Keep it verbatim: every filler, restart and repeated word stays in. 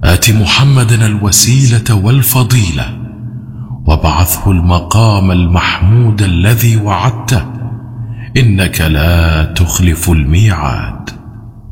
آت محمدا الوسيلة والفضيلة وابعثه المقام المحمود الذي وعدته، إنك لا تخلف الميعاد.